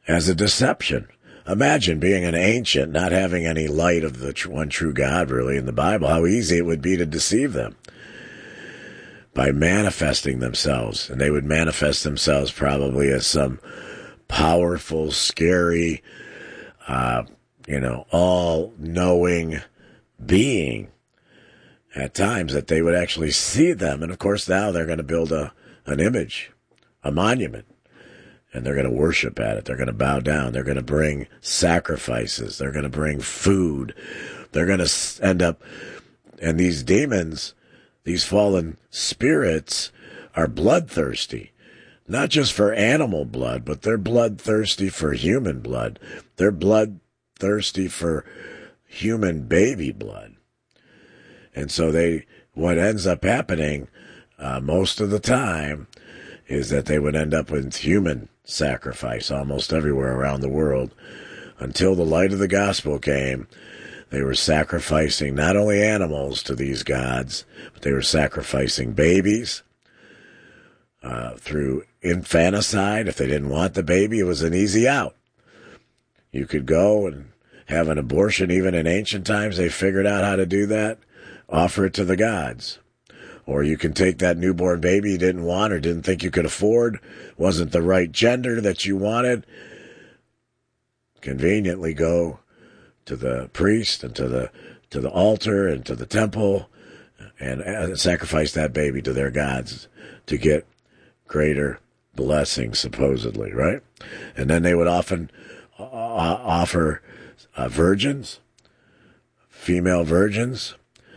as a deception. Imagine being an ancient, not having any light of the one true God, really, in the Bible, how easy it would be to deceive them by manifesting themselves. And they would manifest themselves probably as some powerful, scary, all-knowing being at times, that they would actually see them. And, of course, now they're going to build an image, a monument. And they're going to worship at it. They're going to bow down. They're going to bring sacrifices. They're going to bring food. They're going to end up, and these demons, these fallen spirits, are bloodthirsty. Not just for animal blood, but they're bloodthirsty for human blood. They're bloodthirsty for human baby blood. And so what ends up happening most of the time is that they would end up with human sacrifice almost everywhere around the world. Until the light of the gospel came, they were sacrificing not only animals to these gods, but they were sacrificing babies through infanticide. If they didn't want the baby, it was an easy out. You could go and have an abortion. Even in ancient times, they figured out how to do that. Offer it to the gods. Or you can take that newborn baby you didn't want or didn't think you could afford, wasn't the right gender that you wanted, conveniently go to the priest and to the altar and to the temple and sacrifice that baby to their gods to get greater blessing, supposedly, right? And then they would often offer virgins, female virgins,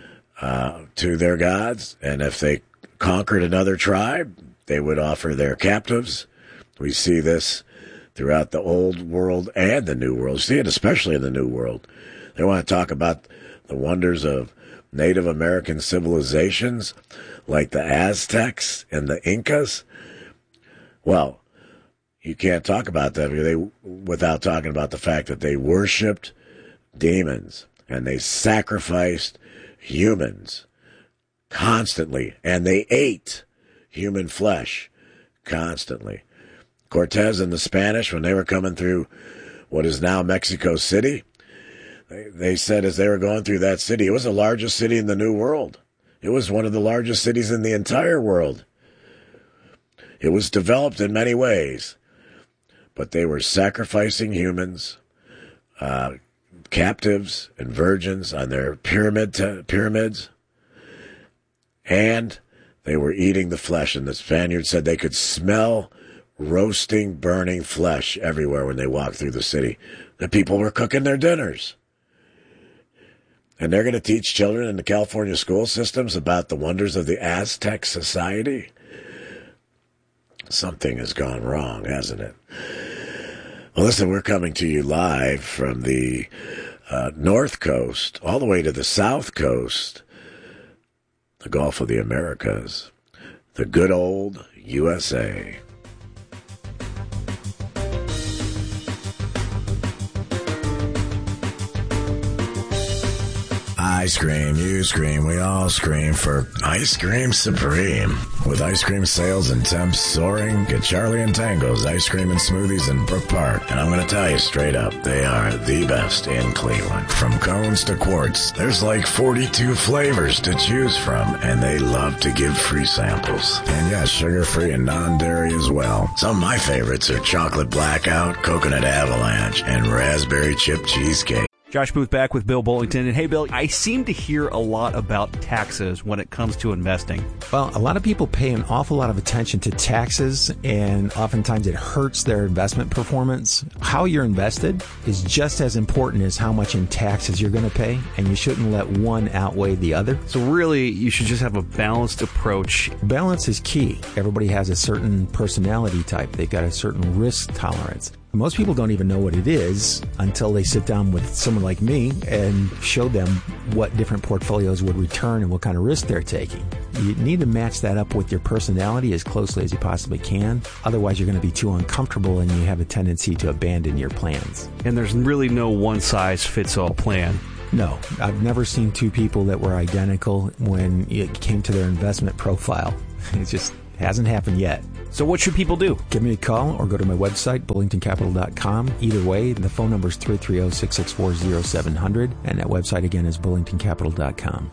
to their gods, and if they conquered another tribe, they would offer their captives. We see this throughout the Old World and the New World. See it especially in the New World. They want to talk about the wonders of Native American civilizations, like the Aztecs and the Incas. Well, you can't talk about that without talking about the fact that they worshipped demons and they sacrificed humans constantly, and they ate human flesh constantly. Cortez and the Spanish, when they were coming through what is now Mexico City, they said as they were going through that city, it was the largest city in the New World. It was one of the largest cities in the entire world. It was developed in many ways, but they were sacrificing humans, captives and virgins on their pyramids, and they were eating the flesh. And the Spaniards said they could smell roasting, burning flesh everywhere when they walked through the city. The people were cooking their dinners. And they're going to teach children in the California school systems about the wonders of the Aztec society. Something has gone wrong, hasn't it? Well, listen, we're coming to you live from the North Coast all the way to the South Coast, the Gulf of the Americas, the good old USA. I scream, you scream, we all scream for Ice Cream Supreme. With ice cream sales and temps soaring, get Charlie and Tango's Ice Cream and Smoothies in Brook Park. And I'm going to tell you straight up, they are the best in Cleveland. From cones to quarts, there's like 42 flavors to choose from, and they love to give free samples. And yes, sugar-free and non-dairy as well. Some of my favorites are Chocolate Blackout, Coconut Avalanche, and Raspberry Chip Cheesecake. Josh Booth back with Bill Bullington. And hey, Bill, I seem to hear a lot about taxes when it comes to investing. Well, a lot of people pay an awful lot of attention to taxes, and oftentimes it hurts their investment performance. How you're invested is just as important as how much in taxes you're going to pay, and you shouldn't let one outweigh the other. So really, you should just have a balanced approach. Balance is key. Everybody has a certain personality type. They've got a certain risk tolerance. Most people don't even know what it is until they sit down with someone like me and show them what different portfolios would return and what kind of risk they're taking. You need to match that up with your personality as closely as you possibly can. Otherwise, you're going to be too uncomfortable and you have a tendency to abandon your plans. And there's really no one-size-fits-all plan. No, I've never seen two people that were identical when it came to their investment profile. It just hasn't happened yet. So what should people do? Give me a call or go to my website, bullingtoncapital.com. Either way, the phone number is 330-664-0700, and that website again is bullingtoncapital.com.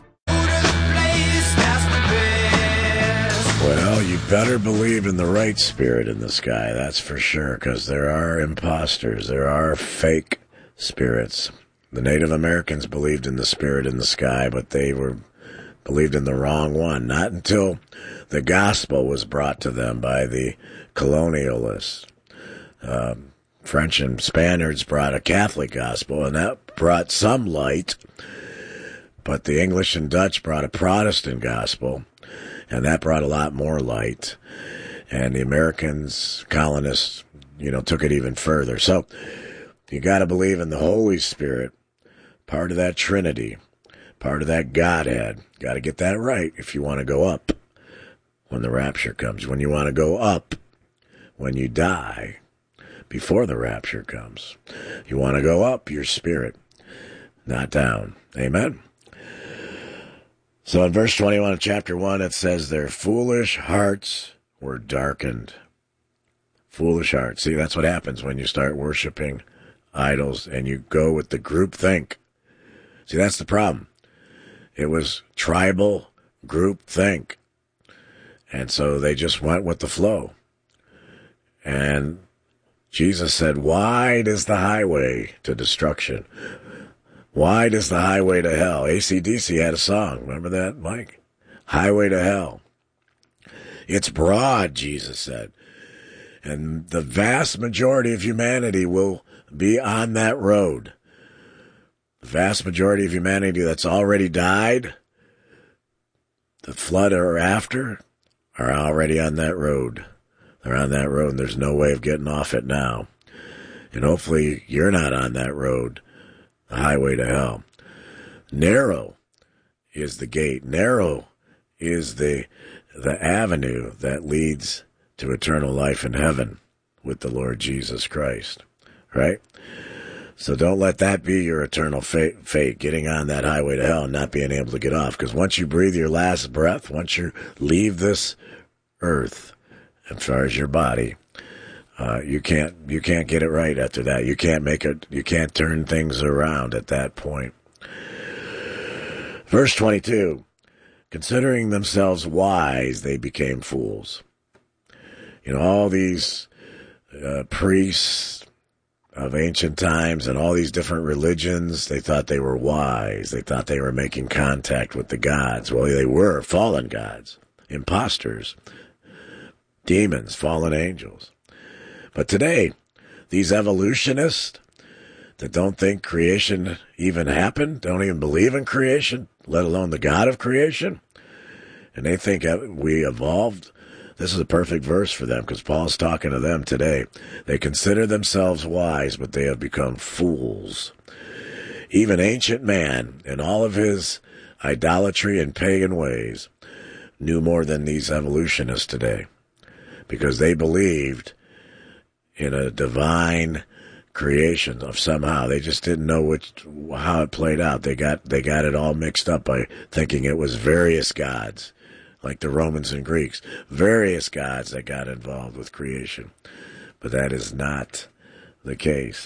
Well, you better believe in the right spirit in the sky, that's for sure, because there are imposters, there are fake spirits. The Native Americans believed in the spirit in the sky, but they believed in the wrong one. Not until the gospel was brought to them by the colonialists. French and Spaniards brought a Catholic gospel, and that brought some light, but the English and Dutch brought a Protestant gospel, and that brought a lot more light. And the Americans, colonists, took it even further. So you got to believe in the Holy Spirit, part of that Trinity, part of that Godhead. Got to get that right if you want to go up when the rapture comes. When you want to go up when you die before the rapture comes. You want to go up your spirit, not down. Amen? So in verse 21 of chapter 1, it says, their foolish hearts were darkened. Foolish hearts. See, that's what happens when you start worshiping idols and you go with the group think. See, that's the problem. It was tribal group think. And so they just went with the flow. And Jesus said, wide is the highway to destruction. Wide is the highway to hell. AC/DC had a song. Remember that, Mike? Highway to hell. It's broad, Jesus said. And the vast majority of humanity will be on that road. The vast majority of humanity that's already died, the flood or after, are already on that road. They're on that road, and there's no way of getting off it now. And hopefully you're not on that road. The highway to hell. Narrow is the gate. Narrow is the avenue that leads to eternal life in heaven with the Lord Jesus Christ. Right? So don't let that be your eternal fate, getting on that highway to hell and not being able to get off. Because once you breathe your last breath, once you leave this earth, as far as your body, you can't get it right after that. You can't turn things around at that point. Verse 22, considering themselves wise, they became fools. All these priests of ancient times and all these different religions, they thought they were wise. They thought they were making contact with the gods. Well, they were fallen gods, imposters, demons, fallen angels. But today, these evolutionists that don't think creation even happened, don't even believe in creation, let alone the God of creation, and they think we evolved, this is a perfect verse for them because Paul's talking to them today. They consider themselves wise, but they have become fools. Even ancient man, in all of his idolatry and pagan ways, knew more than these evolutionists today because they believed in a divine creation of somehow. They just didn't know how it played out. They got it all mixed up by thinking it was various gods, like the Romans and Greeks, various gods that got involved with creation. But that is not the case.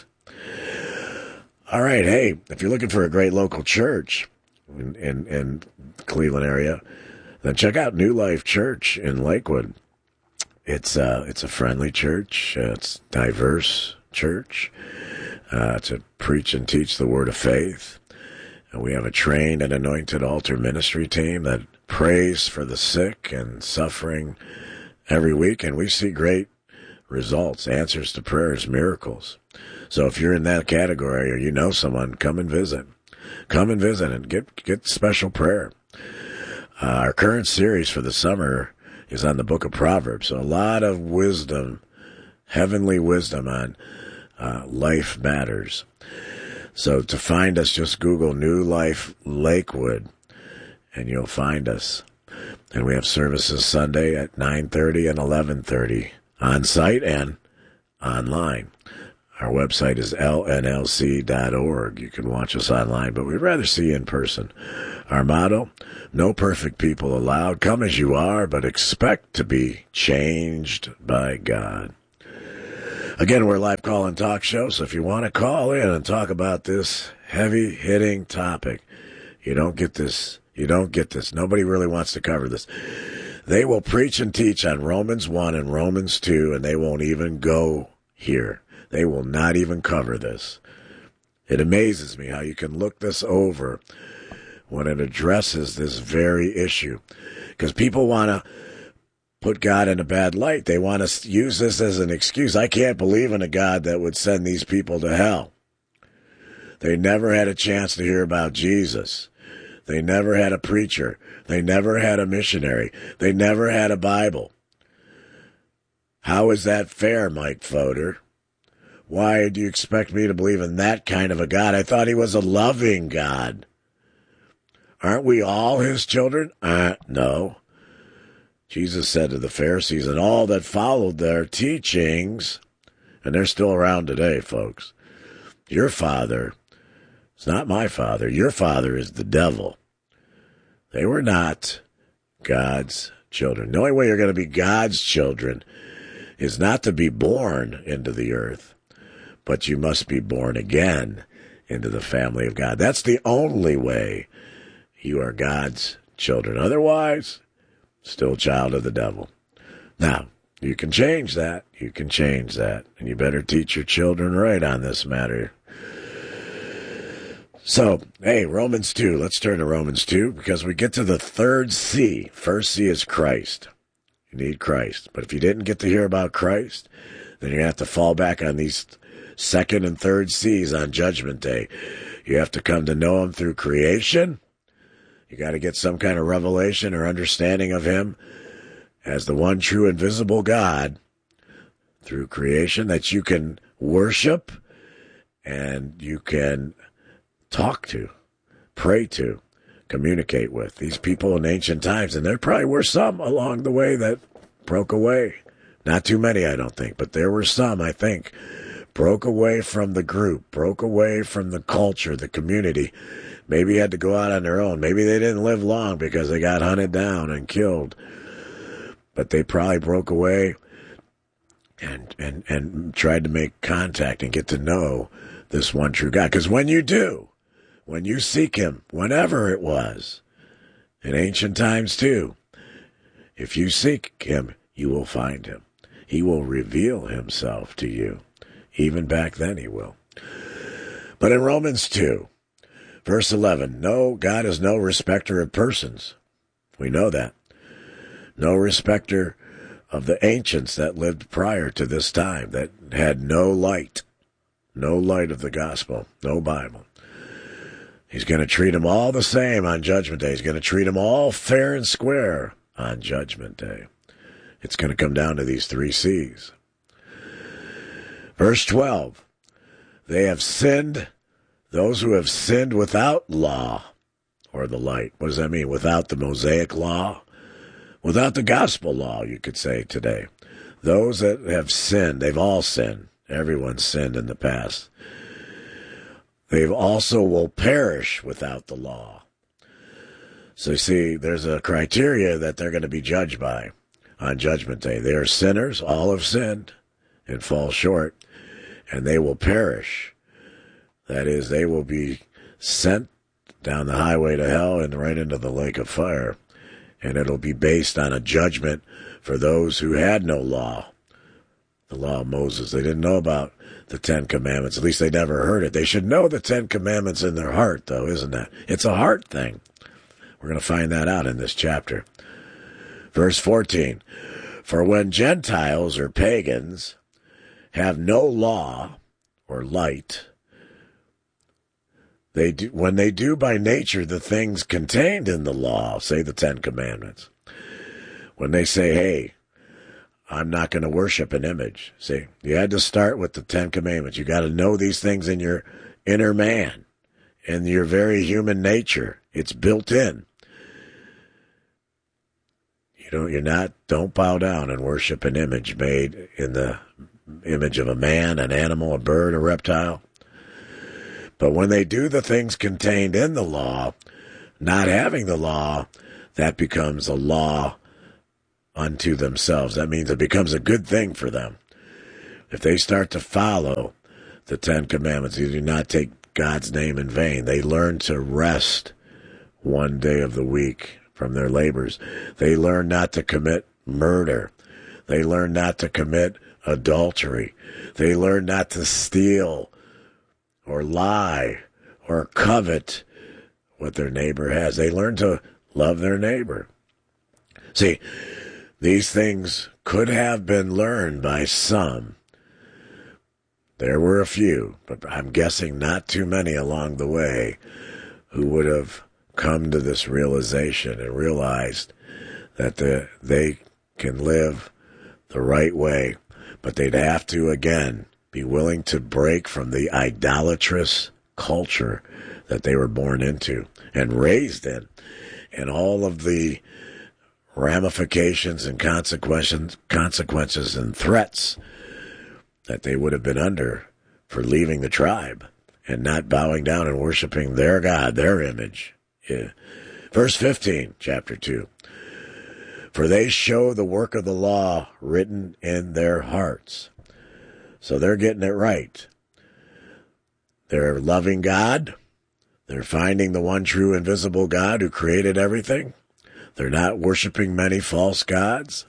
All right, hey, if you're looking for a great local church in Cleveland area, then check out New Life Church in Lakewood. It's a friendly church. It's a diverse church to preach and teach the word of faith. And we have a trained and anointed altar ministry team that prays for the sick and suffering every week. And we see great results, answers to prayers, miracles. So if you're in that category or you know someone, come and visit. Come and visit and get special prayer. Our current series for the summer is on the book of Proverbs. So a lot of wisdom, heavenly wisdom on life matters. So to find us, just Google New Life Lakewood, and you'll find us. And we have services Sunday at 9:30 and 11:30 on site and online. Our website is lnlc.org. You can watch us online, but we'd rather see you in person. Our motto, no perfect people allowed. Come as you are, but expect to be changed by God. Again, we're a live call and talk show, so if you want to call in and talk about this heavy-hitting topic, you don't get this. You don't get this. Nobody really wants to cover this. They will preach and teach on Romans 1 and Romans 2, and they won't even go here. They will not even cover this. It amazes me how you can look this over when it addresses this very issue. Because people want to put God in a bad light. They want to use this as an excuse. I can't believe in a God that would send these people to hell. They never had a chance to hear about Jesus. They never had a preacher. They never had a missionary. They never had a Bible. How is that fair, Mike Fodor? Why do you expect me to believe in that kind of a God? I thought he was a loving God. Aren't we all his children? No. Jesus said to the Pharisees and all that followed their teachings, and they're still around today, folks, your father is not my father. Your father is the devil. They were not God's children. The only way you're going to be God's children is not to be born into the earth, but you must be born again into the family of God. That's the only way you are God's children. Otherwise, still a child of the devil. Now, you can change that. You can change that. And you better teach your children right on this matter. So, hey, Romans 2. Let's turn to Romans 2 because we get to the third C. First C is Christ. You need Christ. But if you didn't get to hear about Christ, then you have to fall back on these second and third C's on Judgment Day. You have to come to know him through creation. You got to get some kind of revelation or understanding of him as the one true invisible God through creation that you can worship and you can talk to, pray to, communicate with. These people in ancient times, and there probably were some along the way that broke away. Not too many, I don't think, but there were some, I think, broke away from the group, broke away from the culture, the community. Maybe had to go out on their own. Maybe they didn't live long because they got hunted down and killed. But they probably broke away and tried to make contact and get to know this one true God. Because when you do, when you seek him, whenever it was, in ancient times too, if you seek him, you will find him. He will reveal himself to you. Even back then he will. But in Romans 2, verse 11, no, God is no respecter of persons. We know that. No respecter of the ancients that lived prior to this time, that had no light of the gospel, no Bible. He's going to treat them all the same on Judgment Day. He's going to treat them all fair and square on Judgment Day. It's going to come down to these three C's. Verse 12, they have sinned, those who have sinned without law or the light. What does that mean? Without the Mosaic law? Without the gospel law, you could say today. Those that have sinned, they've all sinned. Everyone's sinned in the past. They also will perish without the law. So you see, there's a criteria that they're going to be judged by on Judgment Day. They are sinners, all have sinned and fall short, and they will perish. That is, they will be sent down the highway to hell and right into the lake of fire. And it'll be based on a judgment for those who had no law. The law of Moses. They didn't know about the Ten Commandments. At least they never heard it. They should know the Ten Commandments in their heart, though, isn't that? It's a heart thing. We're going to find that out in this chapter. Verse 14. For when Gentiles or pagans have no law or light, when they do by nature the things contained in the law, say the Ten Commandments, when they say, hey, I'm not going to worship an image. See, you had to start with the Ten Commandments. You got to know these things in your inner man, in your very human nature. It's built in. Don't bow down and worship an image made in the image of a man, an animal, a bird, a reptile. But when they do the things contained in the law, not having the law, that becomes a law unto themselves. That means it becomes a good thing for them. If they start to follow the Ten Commandments, they do not take God's name in vain. They learn to rest one day of the week from their labors. They learn not to commit murder. They learn not to commit adultery. They learn not to steal or lie or covet what their neighbor has. They learn to love their neighbor. See, these things could have been learned by some. There were a few, but I'm guessing not too many along the way who would have come to this realization and realized that they can live the right way, but they'd have to, again, be willing to break from the idolatrous culture that they were born into and raised in, and all of the ramifications and consequences and threats that they would have been under for leaving the tribe and not bowing down and worshiping their God, their image. Yeah. Verse 15, chapter 2. For they show the work of the law written in their hearts. So they're getting it right. They're loving God. They're finding the one true invisible God who created everything. They're not worshiping many false gods.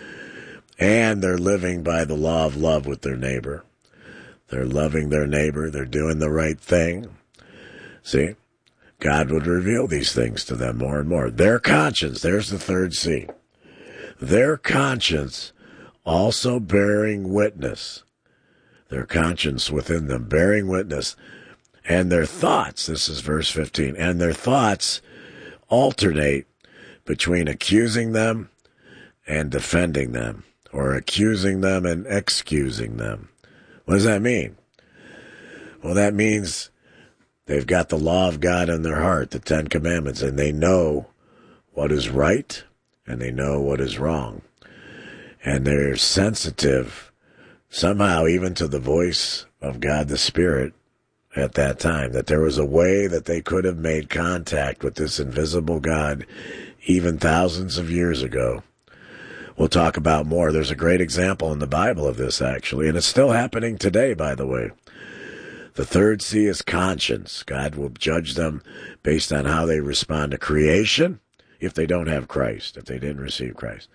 And they're living by the law of love with their neighbor. They're loving their neighbor. They're doing the right thing. See, God would reveal these things to them more and more. Their conscience, there's the third C. Their conscience also bearing witness. Their conscience within them bearing witness. And their thoughts, this is verse 15, and their thoughts alternate between accusing them and defending them, or accusing them and excusing them. What does that mean? Well, that means they've got the law of God in their heart, the Ten Commandments, and they know what is right and they know what is wrong. And they're sensitive somehow even to the voice of God the Spirit at that time, that there was a way that they could have made contact with this invisible God even thousands of years ago. We'll talk about more. There's a great example in the Bible of this, actually, and it's still happening today, by the way. The third C is conscience. God will judge them based on how they respond to creation if they don't have Christ, if they didn't receive Christ.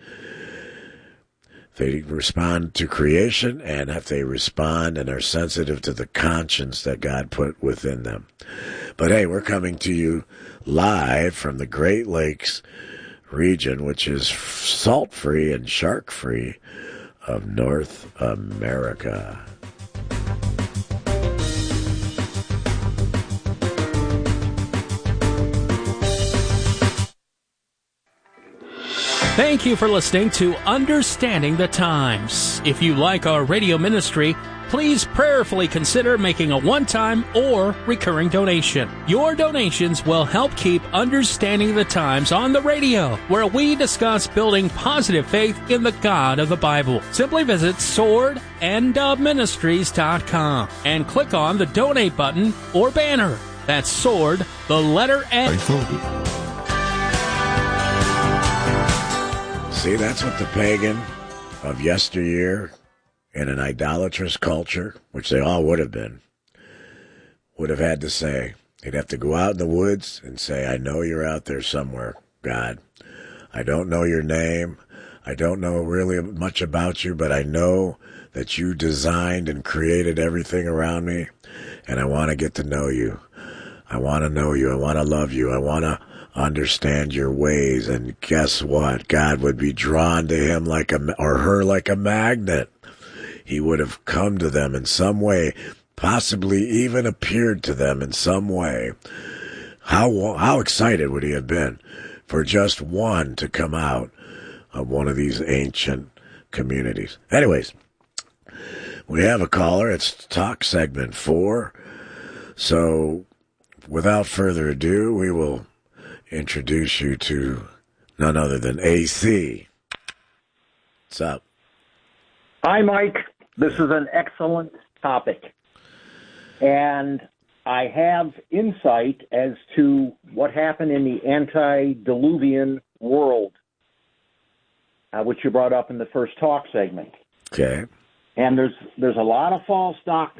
If they respond to creation and if they respond and are sensitive to the conscience that God put within them. But hey, we're coming to you live from the Great Lakes region, which is salt-free and shark-free of North America. Thank you for listening to Understanding the Times. If you like our radio ministry, please prayerfully consider making a one-time or recurring donation. Your donations will help keep Understanding the Times on the radio, where we discuss building positive faith in the God of the Bible. Simply visit swordanddoveministries.com and click on the donate button or banner. That's sword, the letter N. See, that's what the pagan of yesteryear in an idolatrous culture, which they all would have been, would have had to say. They'd have to go out in the woods and say, I know you're out there somewhere, God. I don't know your name. I don't know really much about you, but I know that you designed and created everything around me, and I want to get to know you. I want to know you. I want to love you. I want to understand your ways. And guess what? God would be drawn to him or her like a magnet. He would have come to them in some way, possibly even appeared to them in some way. How excited would he have been for just one to come out of one of these ancient communities? Anyways, we have a caller. It's Talk Segment 4. So without further ado, we will introduce you to none other than AC. What's up? Hi, Mike. This is an excellent topic. And I have insight as to what happened in the antediluvian world, which you brought up in the first talk segment. Okay. And there's a lot of false doctrine